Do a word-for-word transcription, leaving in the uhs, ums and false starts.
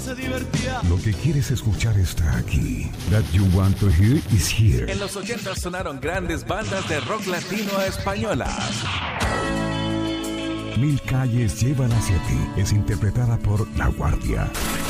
se divertía. Lo que quieres escuchar está aquí. That you want to hear is here. En los ochenta sonaron grandes bandas de rock latino españolas. Mil calles llevan hacia ti. Es interpretada por La Guardia.